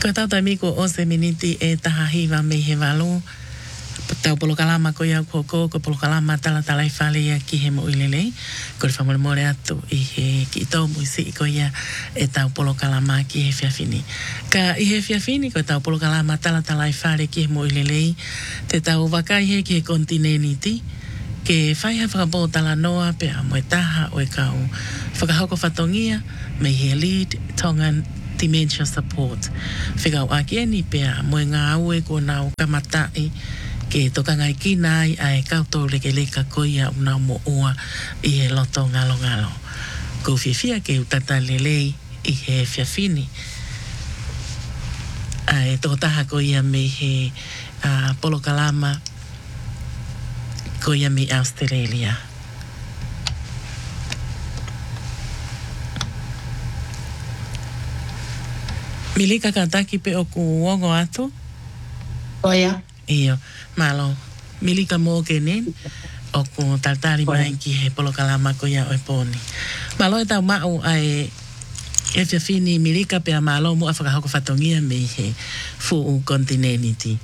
Ko tau taimiko o se miniti e tahahiwa me he walo. Tau polokalama ko iau koko, ko polokalama tala i whale ia ki he mo ilelei. Ko le whamole more atu i he ki tau muisi i ko ia e tau polokalama ki he whiawhini. Ka i he whiawhini ko tau polokalama tala i whale ki he mo ilelei. Te tau wakai he ki he kontineniti. Ke whaiha whakapō tala noa pe a moe taha o e kau. Whakahoko whatongia me he lead Tongan Dementia Support. Whikau akieni pe a moe ngā aue ko nau kamatai ke tokangai ki nai ai kautou leke koia una mo ua i he loto ngalo. Ko whiwhia ke utata lelei i he whiawhini. Ai tokotaha koia me he polokalama koia me Australia. Milika kataki pe o ku wongo atu? Oia. Iyo, malo. Milika mo kenen o ku taltari mai ki he polokalama ko ia o e poni. Malo e tau mau ai e whiawhini milika pe a malo mo a whakahoko whatongia me he fu kontineniti.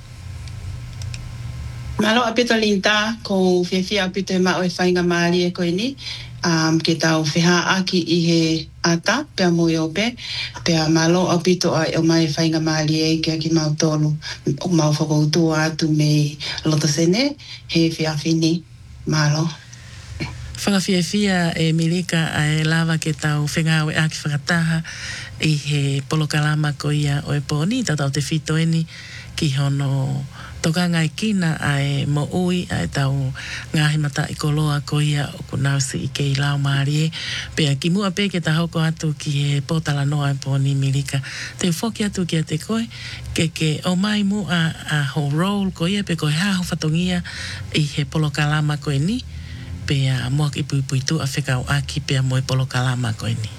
Malo apito linta ko whiawhia apito e mau e whainga maari e koe ni. Ke tau whiha aki i he ata pe a mui ope. Pe a malo apito ai o mai whainga maari e ke aki mau tolu. O mau whakoutua atu me loto sene he whiawhini malo. Whakawhiawhia e milika e lava ke tau whengawe aki whakataha i he polokalama ko ia o e poni. Tau te whito eni ki hono tokangai kina ai mo ui ai tau ngahi mata i koloa ko ia o kunausi i ke i lau maari e. Pea ki mua pe ke ta hoko atu ki he potala noa e poni milika. Te whoki atu ki a te koe ke o mai mu a ho roll ko ia pe koe haho whatongia i he polokalama ko ni. Pea mua ki puipuitu a whekau aki pea moe polokalama ko ni.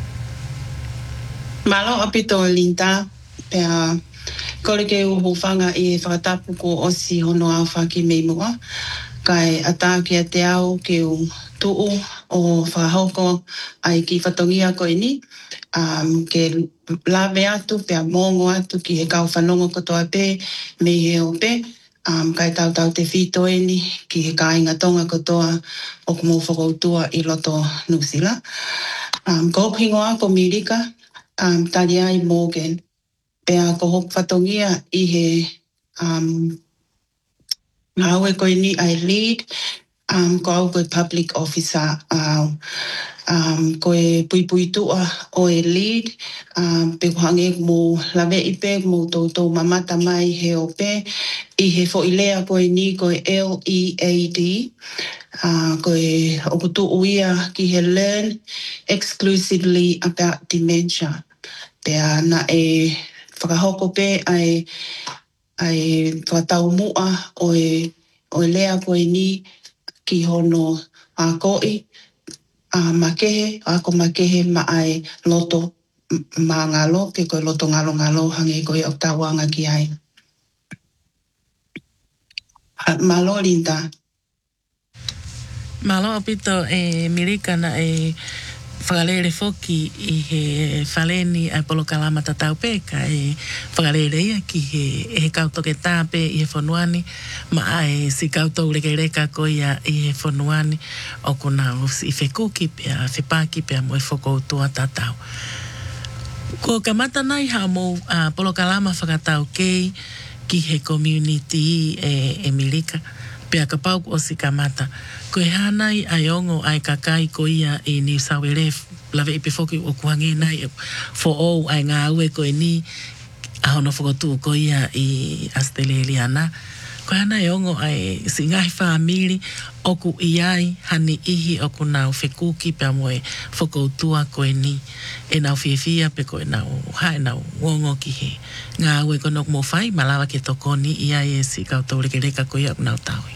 Malo apito linta pea kore ke uhu whanga i whakatapu ko osi hono au whaki mei mua. Kai ata ki a te au ke u tuu o whahoko ai ki whatongia koe ni. Ke lawe atu pea mongo atu ki he kau whanongo kotoa pe me he o pe. Kai tau te whito eni ki he kāinga tonga kotoa o kumo whakoutua i loto Nusila. Ko hingoa ko Mirika, tari ai Morgan. Pea ko hok whatongia i he haue koe ni ai lead, ko au koe public officer, koe pui tua o e lead, pe ko hange mo lawe i pe mo tau mamata mai he o pe, i he fo ilea koe ni koe LEAD, koe okutu uia ki he learn exclusively about dementia. Pea na e whakahoko pe ai whakatau mua o e lea koe ni ki hono a koi makehe, ako makehe ma ai loto ma ngalo, ke koe loto ngalo hange koe o tawanga ki ai. Malo linta. Malo apito e milika na e whakalere foki i he whaleni ai polokalama tatau peka e whakalere ia ki he kautoke tāpe i he whanuani ma ai si kautou reka ko ia i he whanuani o kuna i whekuki pia whipaki pia mo i whakoutua tatau. Ko kamata nai ha mo polokalama whakatau kei ki he community e milika pia ka pau o si kamata. Ko e hanai ai ongo ai kakai ko ia i New South Wales lawe i pefoki o kuhangi nai fo o ai ngā ue ko e ni a hono whakotu ko ia i Australia na. Ko e hanai ongo ai si ngahi whaamiri oku i ai hani ihi oku nau whekuki pia moe whakoutua ko e ni e nau whiawhia pe ko e nau hae nau ngongo ki he ngā ue ko nok mo whai malawa ke tokoni i ai e si kautou reka ko ia nau taui.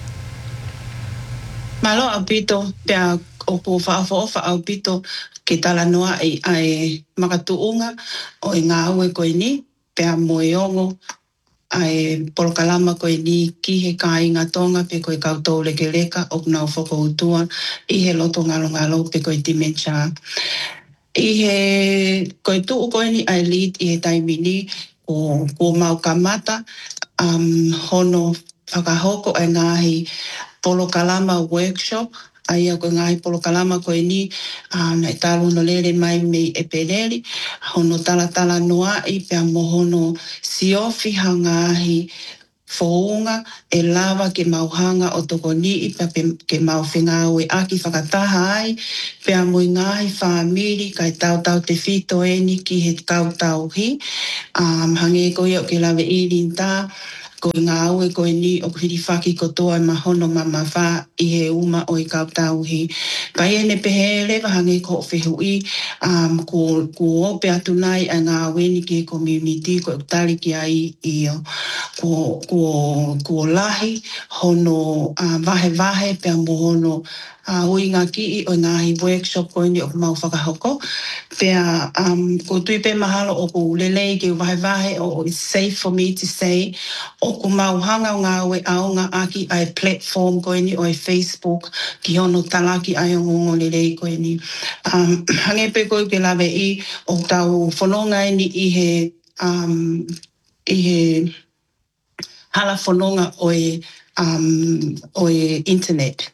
Malo apito pea o po whaafofa apito ke tala noa ai makatuunga o ngā ue koe ni pea moe ongo ai polokalama koe ni ki he kāinga tonga pe koe kautou reka o nau whakoutua i he loto ngalo pe koe dementia. I he koe tuu koe ni ai lead i he taimini ko mau kamata hono whakahoko ai ngahi polokalama workshop aia ko ngahi polokalama ko ni na italu no lele mai me e pereri hono tala noa I pe mohono siofi hangahi founga e lava ke mauhanga o toko ni I ke mau whengau e aki whakataha ai pe amoi ngahi whamiri kai tau te whito e ni ki he tau hi hange ko ia ke lawe I rinta ko ngā aue ko ni o hiri whaki ko toa mahono wha I he uma o I tau hi pai ene pehe lewa hange ko whehui ko ope atu nai a ngā aue ni ki community ko tali ki ai io ko lahi hono vahe pe mohono ui ngā ki I o ngāhi workshop ko ni o mau whakahoko pea ko tui pe mahalo o ko lelei ke vahe o it's safe for me to say o ko mau hanga o ngā ue au ngā aki ai platform ko ni o Facebook ki hono talaki ai o ngongo lelei ko ni hange pe ko ke lawe I o tau whanonga ni I he hala whanonga o internet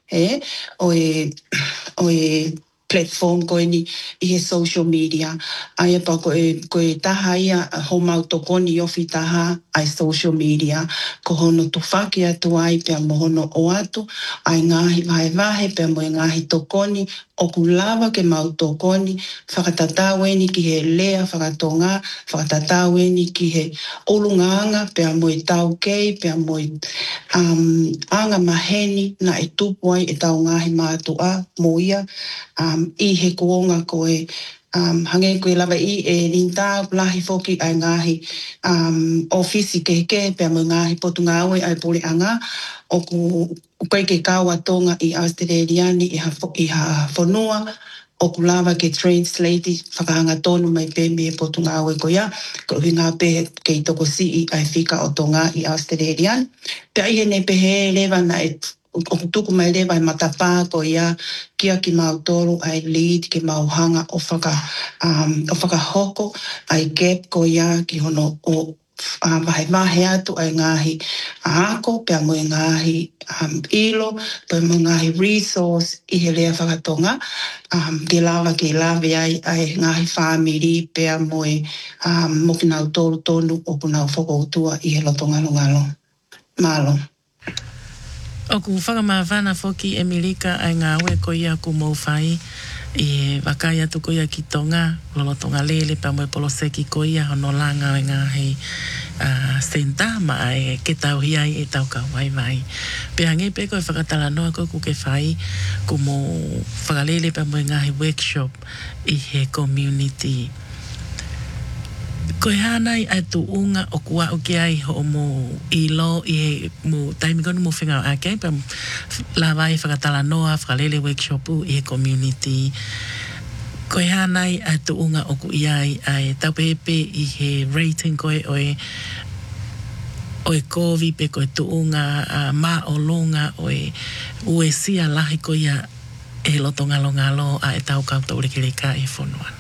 o platform ko ni I he social media ai pa ko taha ia ho mau tokoni ofi taha ai social media ko hono tu whaki atu ai pe mohono o atu ai ngahi vahe pe mo ngahi tokoni o kulava ke mau tokoni whakatatau ni ki he lea whakatonga whakatatau ni ki he olunganga pe mo tau kei pe mo anga maheni na e tupu ai e tau ngahi mātua mo ia I he kuonga koe hange koe lava I e rinta lahi foki ai ngahi ofisi ke pe mo ngahi potu ngā ue ai pole anga o koe ke kaua tonga I Australiani I ha whanua o kulava ke translate whakahanga tonu mai pe me potu ngā ue ko ia ko ngā pe ke toko si ai whika o tonga I Australian pe ai he ne pehe lewa na e o tuku mai lewa I matapā ko ia kia ki mau tolu ai lead ki mau hanga o whakahoko ai gap ko ia ki hono o vahe atu ai ngahi ako pe mo ngahi ilo pe mo ngahi resource I he lea whakatonga ke lawa ai ngahi family pe mo mo ki nau tolu o kunau whakoutua I he lotongalo malo. O ku whakamawhana whoki Emirika ai ngā ue ko ia ku mauwhai I wakai atu ko ia ki tonga, lolotonga lele pa moe poloseki ko ia hono langa o ngāhi senta ma ai ke tau hi ai e tau ka wai. Pea ngai pe koe whakatala noa ko ku ke whai ku mo whakalele pa moe ngāhi workshop I he community. Koe hanai ai tu unga o kua o ke ai ho mo ilo I he mo taimi konu mo whinga o ake pa la vai whakatala noa whakalele workshop I he community. Koe hanai ai tu unga o ku iai ai taupepe I he rating koe oe kovi pe koe tu unga ma o longa oe ue sia lahi ko ia e loto ngalo a e tau kauta urekereka e whonuana.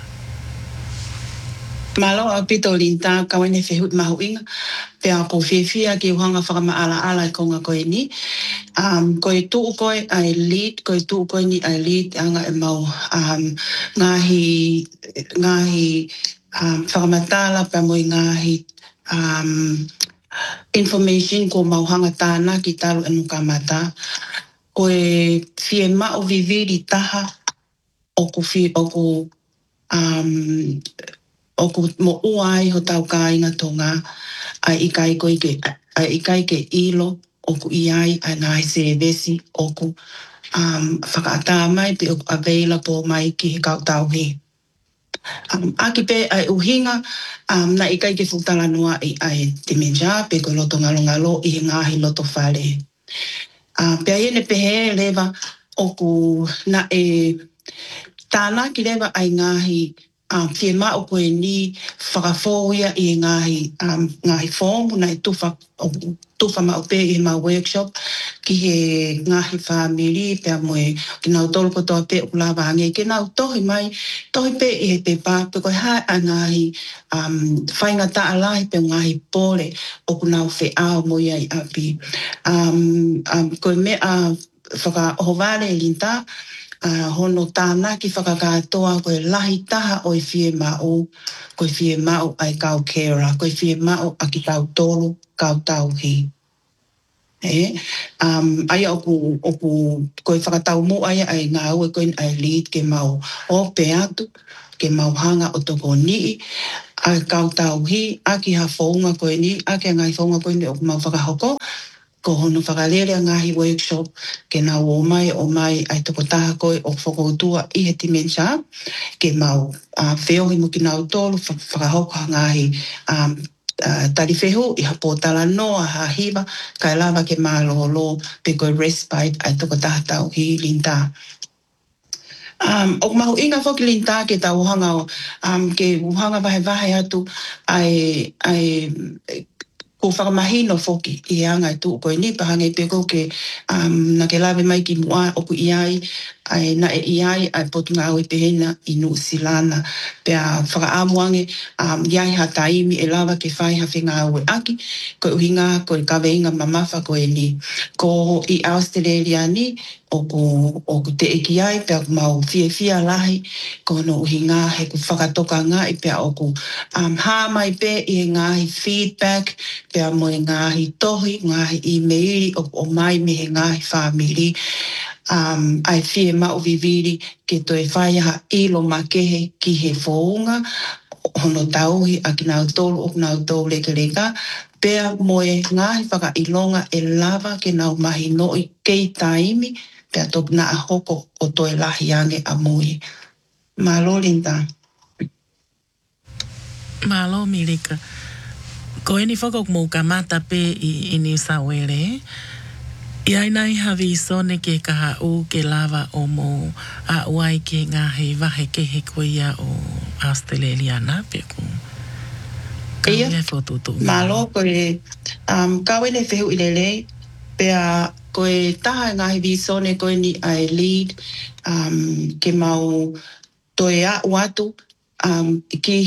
Malo a pito linta kawane whehut mahu inga. Pea ko whiwhia ki uhanga whakamaala I konga koe ni. Koe tuu koe ai lead, koe tuu koe ni ai lead anga e mau ngahi whakamatala pea moi ngahi information ko mauhanga tāna ki talo e nukamata. Koe whie mao viviri taha o ku mo uai ho tau ka inga tonga ai ikai ke ilo o ku iai ai ngai se vesi o ku whakaata mai pe o available mai ki he kautau he. Aki pe ai uhinga na ikai ke futala noa ai te menja pe ko loto ngalo I he ngahi loto whare. Pe ai ene pehe lewa o ku na e tāna ki lewa ai ngahi Fie mao koe ni whakafōia i ngahi fōmu nei tuwha mao pe i ma workshop ki he ngahi whamiri pia moe ki nau tolu kotoa pe o la wange ki nau tohi mai tohi pe i he te pā pe koe hai a ngahi whainga ta alahi pe ngahi pōre o ku nau whi ao moia i api. Koe mea whakaohovare linta hono tāna ki whakakatoa koe lahi taha o i fie mao, koe fie mao ai kau kera, koe fie mao a ki tau tolu, kau tau hi. Aia oku koe whakatau mo ai ngā ue koe ai lead ke mau o pe atu, ke mau hanga o toko nii, ai kau tau hi, aki ha whaunga koe ni, aki a ngai whaunga koe ni o mau whakahoko, ko hono whakalere a ngahi workshop ke nā o mai ai toko taha koe o whakoutua i he timencha ke mau wheohi mo ki nau tolu whakahoko ngahi tariwhehu i hapo tala noa ha hiva kai lava ke mālolo pe koe respite ai toko taha tau hi linta. O mahu inga whoki linta ke tau hanga ke uhanga vahe atu ai ko whakamahino whoki i anga i tū koe ni pahange peko ke na ke lawe mai ki mua oku iai ai na e iai ai potu ngā oi pehena i New Zealand pea whakaamuange iai ha taimi e lawa ke whai hawhi ngā oi aki koe uhinga koe kawe inga mamafa koe ni ko i Australia ni oku te eki ai pea mau fia lahi ko no uhinga he ku whakatoka ngā i pea oku hāmai pe i ngāhi feedback pea mo e ngāhi tohi, ngāhi emaili o mai me he ngāhi whamiri ai fie mau viviri ke toi whaiaha ilo makehe ki he whounga hono tauhi a ki nau tolu o nau tolu leka pea mo e ngāhi whaka ilonga e lava ke nau mahi noi kei taimi pea tok na a hoko o toi lahi ange a mui. Malo linda. Malo Mirika. Ko eni whaka mō ka mata pe i New South Wales. I ainai hawi sone ke kaha u ke lava o mō a uai ke ngā he wahe ke he koia o Australia na pe ku. Ia, malo koe kawene whehu i lelei pea koe taha ngahi visone koe ni ai lead ke mau toe a watu ki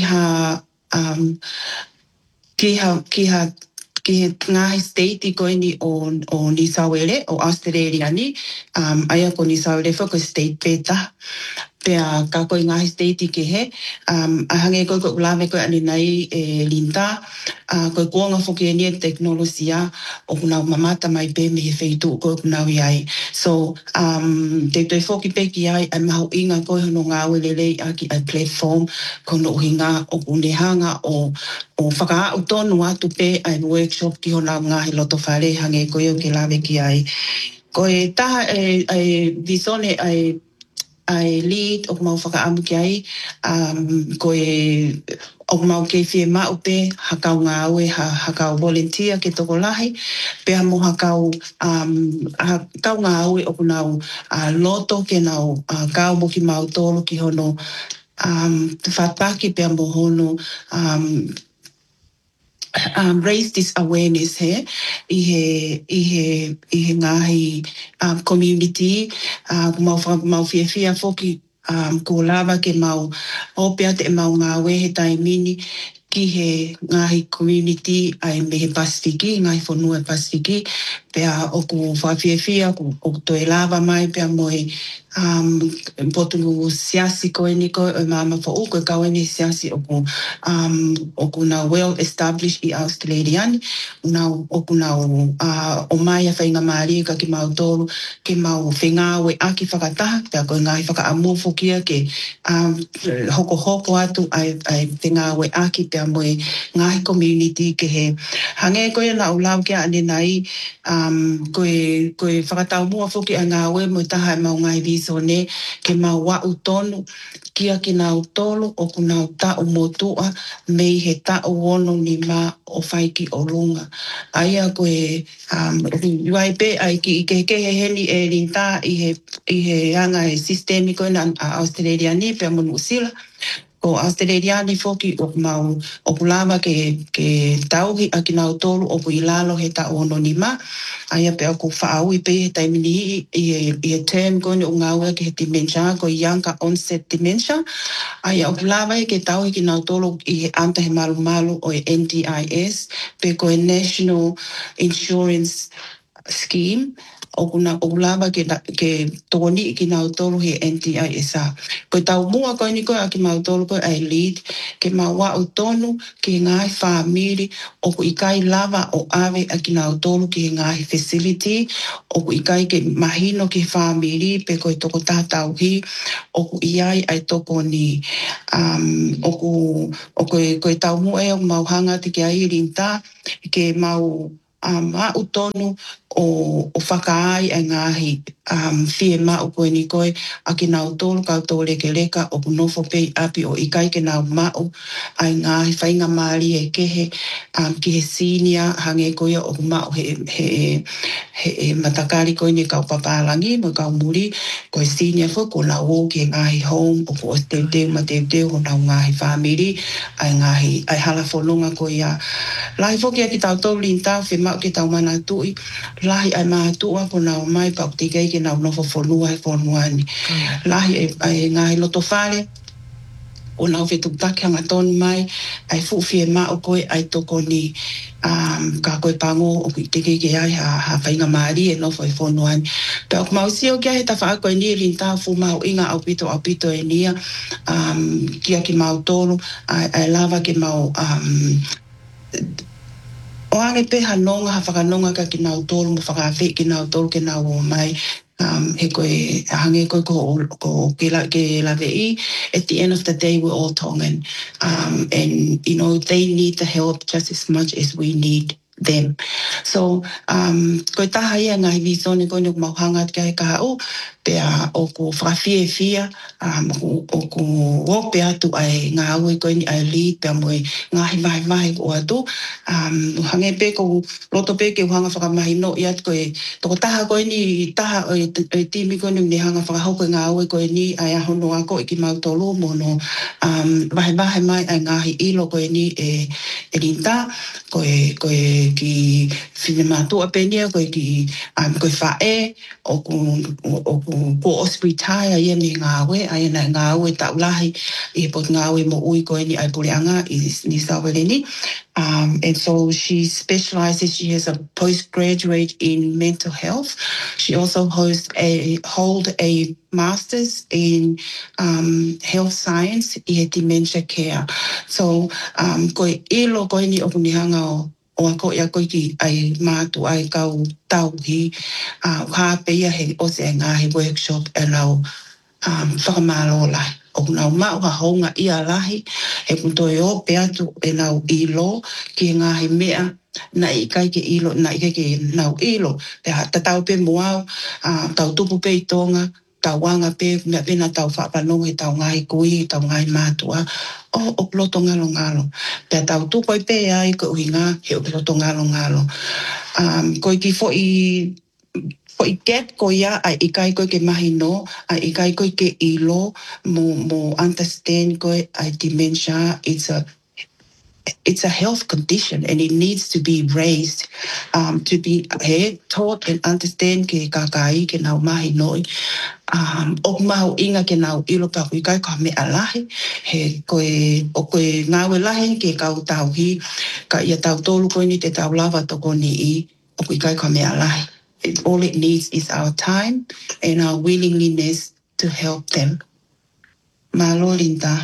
ngahi state koe ni o New South Wales o Australia ni aia ko New South Wales ko state peta pea ka koe ngahi state ke he a hange koe koe ulame koe ani nei e linta koe kuonga whoki e nia teknolosia o kunau mamata mai pe me he wheitu koe kunau iai so te toi whoki peki ai ai mahu inga koe hono ngā welelei aki ai platform kono uhinga o kunehanga o whaka au tonu atu pe ai workshop ki hona ngahi loto whare hange koe o ke lawe ki ai koe taha ai visone ai lead o mau whakaamu ki ai koe o mau ke fie mau pe hakau ngā ue hakau volunteer ke toko lahi pe mo hakau ngā ue o kunau loto ke nau kau mo ki mau tolo ki hono whataki pe mo hono raise this awareness he i he ngahi community mau fia foki ko lava ke mau opea te mau ngā wehe taimini ki he ngahi community ai me he Pasifiki, ngahi whanua Pasifiki pea o ku whawhiawhia o toi lava mai pea moe potu siasi koe ni koe o mama whau koe kaweni siasi o ku na well established i Australian o ku na o mai a whainga maari ka ki mau tolu ke mau whengawe aki whakataha pea koe ngahi whakaamufu kia ke hoko atu ai whengawe aki pea moe ngahi community ke he hange koe na ulau kia ane nai koe whakatau mua whuki a ngā ue mo taha e mau ngai viso ne ke mau wau tonu kia ki nau tolu o ku nau tau motua mei he tau wono ni ma o whaiki o lunga. Aia koe uai pe ai ki i ke he heni e rinta i he anga e sistemi koe na Australia ni pe monu usila Ko Australia ni foki o mau o pulava ke tauhi a ki nau tolu o puilalo he ta ono ni ma. Aia pe ako whaau I pe he taimini I e term kone o ngaua ke he dementia ko young onset dementia. Aia o pulava ke tauhi ki nau tolu I anta he malu malu o NDIS pe ko National Insurance Scheme o kuna o lava ke toni ki nau tolu he NDIS a. Ko tau mua ko ni ko a ki mau tolu ko ai lead ke mau wa o tonu ki ngai family o ku ikai lava o ave a ki nau tolu ki ngai facility o ku ikai ke mahino ki family pe ko toko tatau hi o ku iai ai toko ni o ko tau mua e o mau hanga te ki ai rinta ke mau a utonu o whakaai ai ngahi fie ma o koe ni koe a ki nau tolu koutou leke leka o kunofo pei api o ikai ke nau mau ai ngahi whainga maari e kehe ki he senior hange koe o kumau he matakari koe ni kau papalangi mo kau muri koe senior fo ko na o ki ngahi home o ko teu ma teu ho nau ngahi family ai ngahi ai hala wholunga koe ia lahi fo ki a ki tau tolu linta whi mau ki tau mana tui lahi ai mātua ko nau mai pa o te kei ke nau nofo whonua he whonua ni. Lahi ai ngahi loto whare o nau whetu take hanga tonu mai ai fuwhie ma o koe ai toko ni ka koe pango o ki te kei ke ai ha whainga maari e nofo he whonua ni. Pe o kumausi o kia he ta wha koe ni rinta fu mau inga au pito e nia kia ki mau tolu ai lava ke mau o ange pe hanonga ha whakanonga ka ki nau tolu mo whakawhi ki nau tolu ke nau o mai he koe hange koe ko ke la vei. At the end of the day we're all Tongan and you know they need the help just as much as we need them. So koe taha ia ngahi visone koe nuk mau hanga kia he kaha o pea o ko whakawhie fia o ko wope atu ai ngā aue koe ni ai lead pea moe ngahi mahi o atu hange pe ko loto pe ke hanga whakamahi no i atu koe toko taha koe ni taha o timi koe ni hanga whakahau koe ngā aue koe ni ai ahono ako I ki mau tolu mo no wahe mai ai ngahi ilo koe ni e rinta koe ki whine penia koe ki koe whae o ko ospitaia ia ni ngā aue ai na ngā aue taulahi I pot ngā aue mo ui koe ni ai pureanga I ni Saweleni. And so she specializes, she has a postgraduate in mental health. She also holds a master's in health science I dementia care. So koe ilo koe ni okunihanga o ako ia koe ki ai mātu ai kau tauhi ha peia he ose ngahi workshop e lau whakamalo lai. O nau mau ha honga ia lahi, he kuntoe o pe atu e nau ilo, ki ngahi mea, na I kai ke ilo, na I kai ke nau ilo. Pea tatau pe moau, tau tupu pe I tonga, tau wanga pe, mea pena tau whapanonga, tau ngahi kui, tau ngahi mātua, o ploto ngalo. Pea tau tupu pe ai ko uhinga, he o ploto ngalo. Koi ki fo I get ko ia ai ikai ko ke mahino ai ikai ko ke ilo mo understand ko ai dementia it's a health condition and it needs to be raised to be taught and understand ke kakai ke nau mahino o mahu inga ke nau ilo pa ku ikai ka me alahi he o koe ngawe lahi ke kau tauhi ka ia tau tolu ko ni te tau lava toko ni I o ku ikai ka me alahi. All it needs is our time and our willingness to help them. Malo Linda.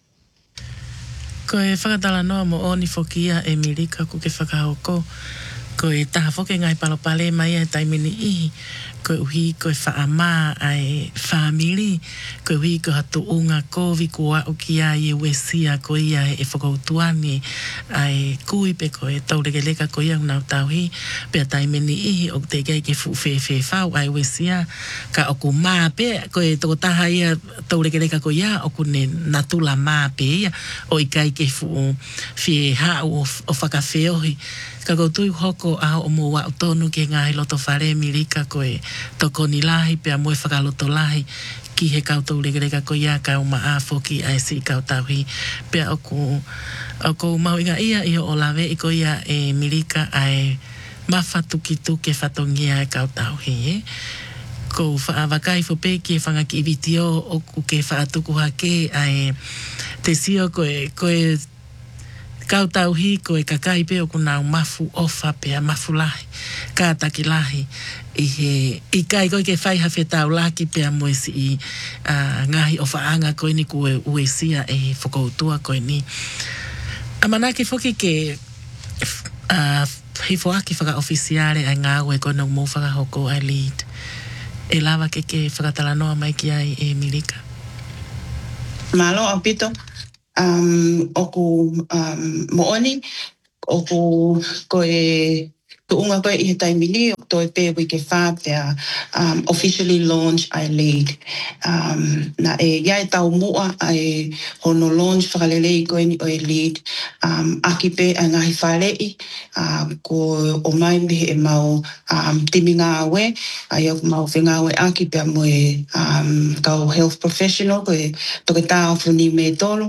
Ko e whakatala noa mo oni whokia e Mirika ku ke whakahoko. Ko e taha whoke ngai palopale mai e taimini ihi. Ko uhi ko e whaama ai family. Ko uhi ko hatu unga kovi kua ukia I e wesia ko ia e whakautuani ai kui pe ko e tauregeleka ko ia unau tauhi. Pea taimini ihi o te kei ke fuwhewhe whau ai wesia. Ka oku maa pe ko e toko taha ia tauregeleka ko ia oku ne natula maa pe ia o I kai ke fu whi hau o whakawheohi. Ka koutui hoko a o mua o tonu ke ngahi loto whare Mirika ko e toko ni lahi pia moe whakaloto lahi ki he kautou regerega ko ia ka uma a foki ai si kautauhi pia oku mauinga ia i o lawe i ko ia e Mirika ai mawhatukitu ke whatongia e kautauhi ko whaawakai whope ki e whangaki i vitio oku ke whaatuku hake ai te sio koe kautauhi koe kakai pe oku nau mafu ofa pea mafu lahi kātaki lahi i kai koe ke whai hawhi tau laki pea moesi i ngahi o whaanga koe ni kue uesia e whakoutua koe ni. Amanaki whoki ke hifoaki whaka-ofisiare ai ngā ue koe nau mō whakahoko ai lead. E lawa ke whakatalanoa mai ki ai e Mirika. Malo apito. Oku mooni, oku koe tuunga koe i he taimini, o toi pe wike whāpea officially launch I lead. Na e iai tau mua ai hono launch whakalelei koe ni o I lead. Aki pe a ngahi whalei, ko o mai mihe e mau timi ngā awe, ai au mau whenga awe aki pe a moe kau health professional, koe toke tā awhuni me tolo,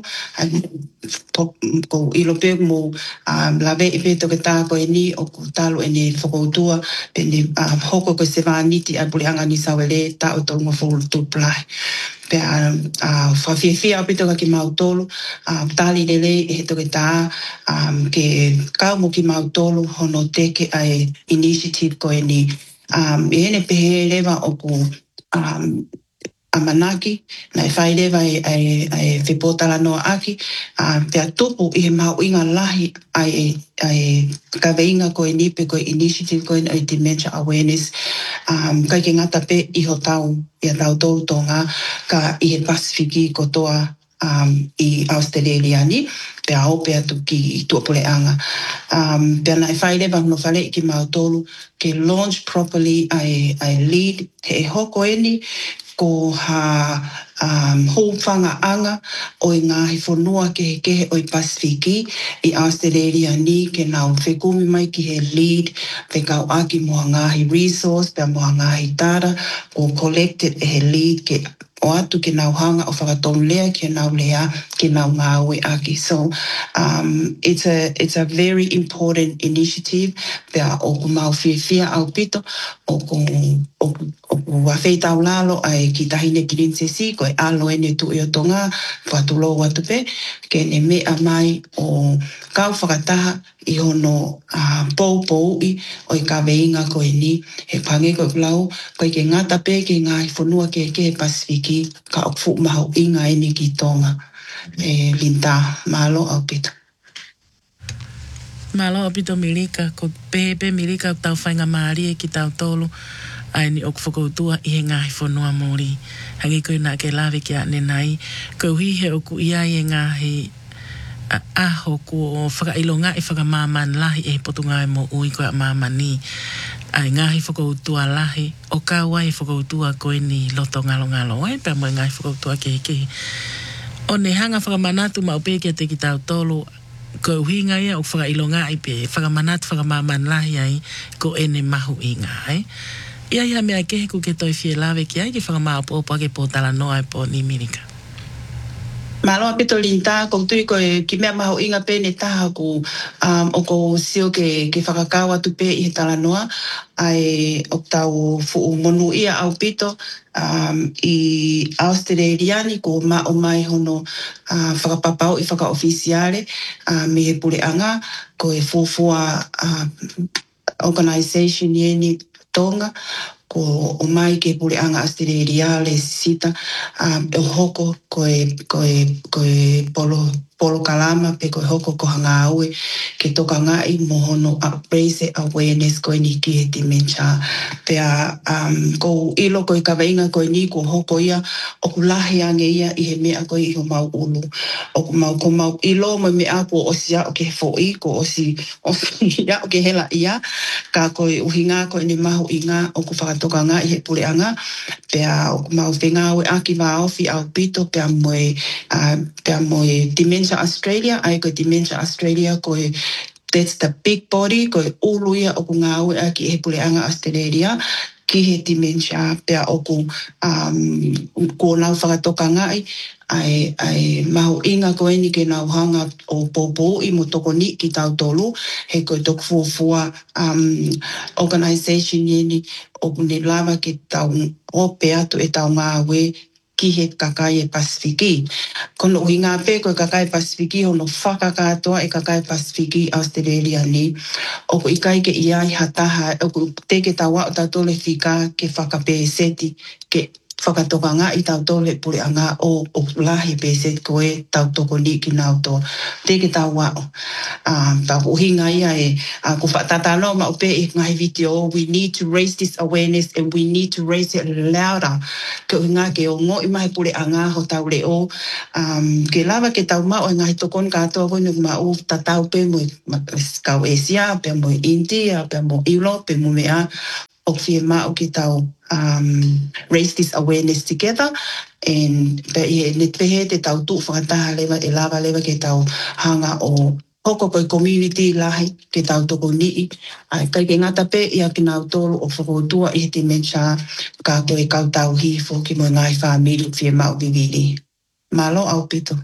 ko ilo pe mo lawe i pe toke tā koe ni o ko talo e ne whakoutua pe ne hoko koe se wāniti a puli anga ni sawele tā o tonga whulu tūplai. Pe whawhiawhia o pitoka ki mautolo, tali lele e he toke tā ke kau mo ki mautolo hono teke ai initiative koe ni. E ene pehe lewa o ko Amanaki, na e whai lewa e whipotala noa aki, te atupu i he mauinga lahi ai kaweinga koe nipe koe initiative koe ai dementia awareness, kai ke ngata pe iho tau, ia tau tau tonga, ka i he Pasifiki kotoa i Australia ni, pe au pe atu ki tuapule anga. Pe ana e whai lewa no whale i ki mautolu, ke launch properly ai lead, he hoko eni, ko ha hōwhanga anga o i ngāhi whanua kehe o i Pasifiki i Australia ni ke nau whekumi mai ki he lead whekau aki moa ngāhi resource pia moa ngāhi tāra o collected he lead ke o atu ke nau hanga o whakatonu lea ke nau lea ke nau ngāwe aki. So it's a very important initiative pia o ku mau whiawhia au pito o ku whawhei tau lalo ai ki tahine ki rinsesi koe alo ene tu i o tonga whatulo watu pe ke ne mea mai o kau whakataha i hono pou i o i ka veinga koe ni he pange koe plau koe ke ngata pe ke ngāi whanua ke Pasifiki ka o fu maho inga ene ki tonga linta malo au pito. Malo au pito Mirika ko pepe Mirika tau whainga maari e ki tau tolu ai ni ok whakoutua i he ngahi whanua mori. Hangi koe nā ke lawe ki ane nai. Kau hi he oku ia i e ngahi aho ko whakailonga i whakamāman lahi e potunga e mo ui koe a māmani. Ai ngahi whakoutua lahi. O kaua i whakoutua koe ni loto ngalo ngalo. Ai pia mo ngahi whakoutua kehi. O ne hanga whakamanatu maupe ki a te ki tau tolu. Ko uhinga ia o whakailonga i pe whakamanatu whakamāman lahi ai ko ene mahu inga ai. Ia ia mea kehe ku ke toi fie lawe ki ai ki whakamā opo ke pōtala noa e pō ni Mirika. Maloa pito linta, ko tui koe ki mea maho inga pe ne taha ku o ko sio ke whakakawa tu pe i he tala noa ai o tau fuu monu ia au pito i Australiani ko ma o mai hono whakapapau i whaka-ofisiare me he pule anga ko e fufua organisation ieni tonga ko o mai ke pule anga Australia le sita o hoko koe polo kalama pe koe hoko ko hanga aue ke toka ngai mohono raise awareness koe ni ki he dementia pea ko ilo koe kaweinga koe ni ko hoko ia o ku lahi ange ia i he mea koe i ho mau ulu o ku mau ilo mo mea ko osia o ke foi ko osi ia o ke hela ia ka koe uhinga koe ni mahu inga o ku whakatoka nga i he pule anga pea o ku mau whenga aue aki wa ofi au pito pea moe Dementia Australia, ai koe Dementia Australia koe that's the big body koe uluia o ku ngā aue aki he pule anga Australia ki he dementia pea oku ko nau whakatoka ngai ai mahu inga ko eni ke nau hanga o popo I mo toko ni ki tau tolu he koe toku fuafua organisation yeni oku ne lava ke tau ope atu e tau ngāwe ki he kakai e Pasifiki. Kono ui ngā pē koe kakai Pasifiki hono whakakatoa e kakai Pasifiki Australia ni. Oku I kai ke ia I hataha, oku te ke tawa o tautole whika ke whakapē seti ke whakatoka ngā I tautole pure a ngā o lahi pē seti koe tautoko ni ki nau tō. Te ke tawa o. Tau uhinga ia e ko whatatano ma upe I ngai video. We need to raise this awareness and we need to raise it louder. Ke uhinga ke o ngō I mahi pure a ngā ho tau reo. Ke lava ke tau mao e ngai tokon katoa koe nuk ma u tatau pe mo kau Asia, pe mo India, pe mo Europe, pe mo mea o fie mao ki tau raise this awareness together and pe ne pehe te tau tu whakataha lewa e lava lewa ke tau hanga o hoko koe community lahi ke tau toko nii. Kai ke ngata pe ia ki nau tolu o whakotua I he dementia ka koe kau tau hifo ki mo ngai whamiri fie mao viviri. Malo au pito.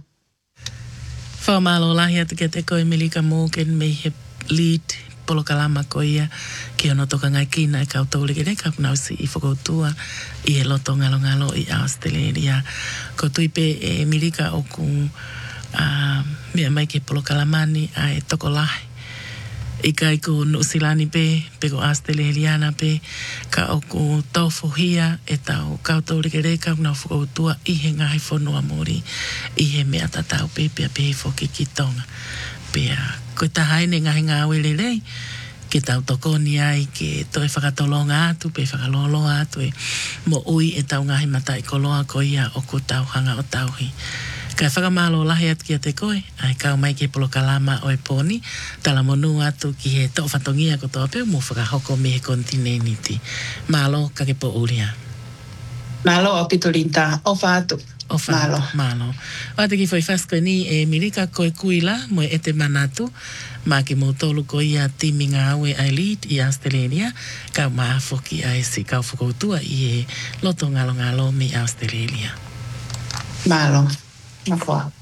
Whamalo lahi atu ke te koe Melika Morgan me he lead polokalama ko ia ki ono toka ngai kina e kau tau leke reka nau si I whakotua I he loto ngalo I Australia. Ko tuipe e Melika oku mea mai ke polokalamani a e toko lahi. I kai ko Nusilani pe ko Australiana pe ka oku tau fuhia e tau kau tau leke reka nau whakotua I he ngahi whanua mori I he mea tatau pe pe foki ki tonga. Pea koe tahaine ngahi ngā wele rei ke tau tokoni ai ke toi whakatolonga atu pe whakalolo atu e mo ui e tau ngahi mata I koloa ko ia o ko tau hanga o tauhi. Kai whakamalo lahi atu ki a te koe, ai kau mai ke polokalama o e poni, tala monu atu ki he tō whatongia ko tō peo mo whakahoko me he kontineniti. Malo ka ke po uria. Malo o pitolinta, o whātu. O whātu, malo. O te ki whai whasko ni e Melika koe kuila mo e te manatu, ma ke mo tolu ko ia timi ngā aue ai lead I Australia, kau maa whoki ai si kau whakoutua I e loto ngalo me Australia. Malo. Mafua.